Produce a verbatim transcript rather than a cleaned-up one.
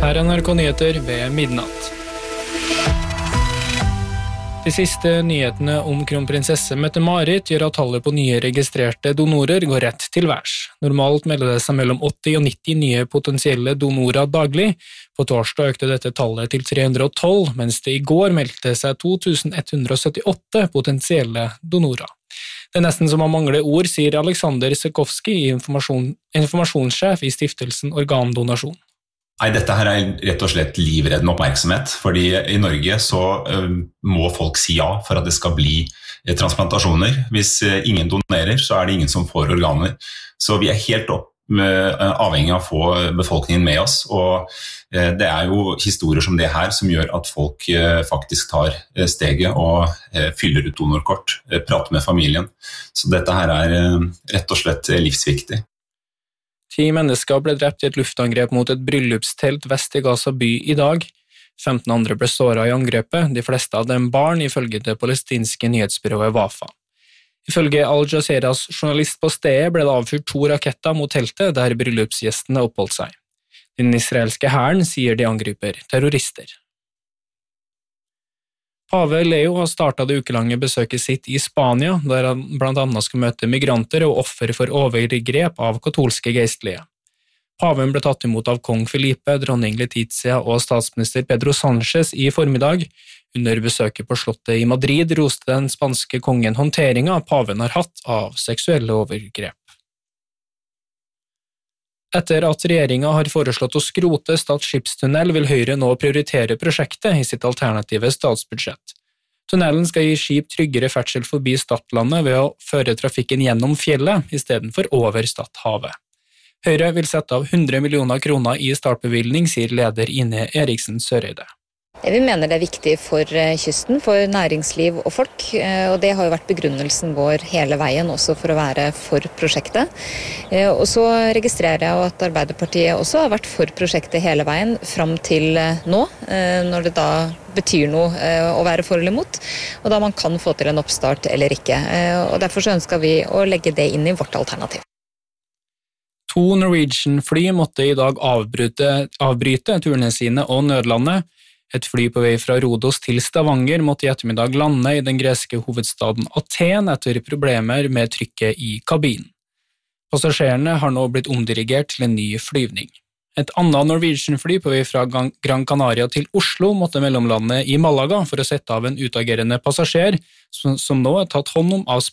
Her er N R K Nyheter ved midnatt. De siste nyhetene om kronprinsesse Mette-Marit gjør at tallet på nye registrerte donorer går rett til værs. Normalt melder det seg mellom åtti og nitti nye potensielle donorer daglig. På torsdag økte dette tallet til tre hundre og tolv, mens det i går meldte seg to tusen ett hundre og syttiåtte potensielle donorer. Det er nesten som å mangle ord, sier Alexander Sekowski, informasjon, informasjonssjef i stiftelsen Organdonasjon. Nei, dette her er rett og slett livreddende oppmerksomhet, fordi i Norge så uh, må folk si ja for at det skal bli uh, transplantasjoner. Hvis uh, ingen donerer, så er det ingen som får organer. Så vi er helt opp, uh, avhengig av å få befolkningen med oss, og uh, det er jo historier som det her som gjør at folk uh, faktisk tar uh, steget og uh, fyller ut donorkort, uh, prater med familien. Så dette her er uh, rett og slett uh, livsviktig. Ti mennesker ble drept i et luftangrep mot et bryllupstelt vest i Gaza by i dag. femten andre ble såret i angrepet, de fleste av dem barn, ifølge det palestinske nyhetsbyrået Wafa. Ifølge Al Jazeeras journalist på stedet ble det avfyrt to raketter mot teltet der bryllupsgjestene oppholdt seg. Den israelske hæren sier de angriper terrorister. Pave Leo har startet det ukelange besøket sitt i Spania, der han blant annet skal møte migranter og offer for overgrep av katolske geistlige. Paven ble tatt imot av kong Felipe, dronning Letizia og statsminister Pedro Sánchez i formiddag. Under besøket på slottet i Madrid roste den spanske kongen håndteringen paven har hatt av seksuelle overgrep. Etter at regjeringen har foreslått å skrote Stad skipstunnel, vil Høyre nå prioritere prosjektet i sitt alternative statsbudsjett. Tunnelen skal gi skip tryggere ferdsel forbi Stadlandet ved å føre trafikken gjennom fjellet i stedet for over Stadhavet. Høyre vil sette av hundre millioner kroner i startbevilgning, sier leder Ine Eriksen Søreide. Vi mener det er viktig for kysten, for næringsliv og folk, og det har jo vært begrunnelsen vår hele veien også for å være for prosjektet. Og så registrerer jeg at Arbeiderpartiet også har vært for prosjektet hele veien fram til nå, når det da betyr noe å være for eller imot, og da man kan få til en oppstart eller ikke. Og derfor så ønsker vi å legge det inn i vårt alternativ. To Norwegian-fly måtte i dag avbryte, avbryte turene sine og nødlandet. Et fly på vei fra Rodos til Stavanger måtte i ettermiddag lande i den greske hovedstaden Aten etter problemer med trykket i kabinen. Passasjerene har nå blitt omdirigert til en ny flyvning. Et annet Norwegian-fly på vei fra Gran Canaria til Oslo måtte mellomlande i Malaga for å sette av en utagerende passasjer, som nå er tatt hånd om av